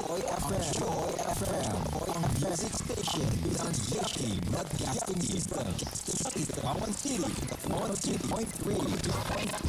Joy FM. Joy FM. Music station dengan Yaki Broadcasting System. Kawan City 102.3.